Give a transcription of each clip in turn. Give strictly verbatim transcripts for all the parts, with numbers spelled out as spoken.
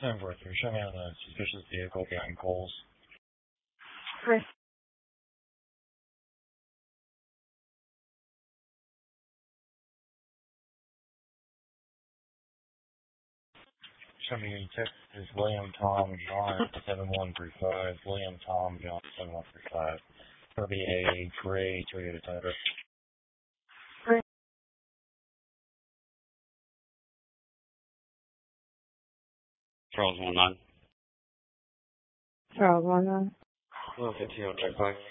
ten four three, show me on a suspicious vehicle behind Coles. Chris. Show me text is William Tom John seven one three five. William Tom John seven one three five. It'll be a gray Toyota Tundra. Chris. Charles one nine. Charles one nine. one fifteen on check five.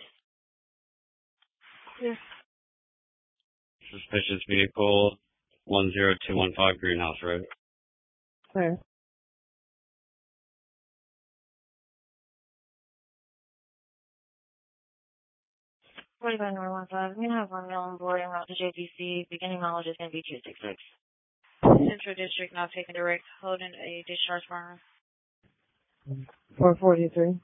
Yes. Suspicious vehicle one zero two one five Greenhouse Road. Clear. forty-five nine one five. We have one male on board en route to J P C. Beginning mileage is going to be two six six. Central District now taking direct, holding a discharge burner. four forty-three.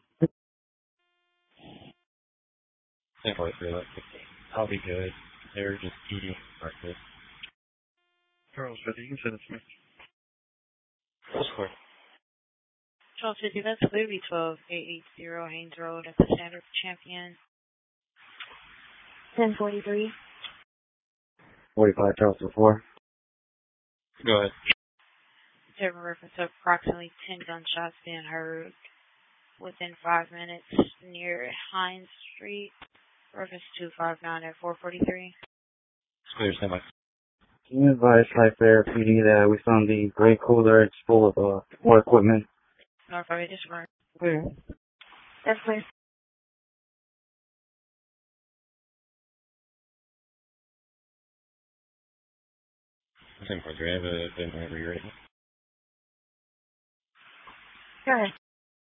ten four three, I'll be good. They're just eating breakfast. Charles fifty, you can send it to me. Full score. twelve fifty, that's clearly twelve eight eighty Haynes Road at the Standard Champion. ten forty-three. forty-five, Charles four. Go ahead. Several reference of approximately ten gunshots being heard within five minutes near Hines Street. Reference two five nine at four forty-three. Clear, stand by. Can you advise Hi-Fair P D that we found the gray cooler? It's full of uh, more equipment. North Army District. Clear. That's clear. ten four three, I have a thing whenever you're ready. Go ahead.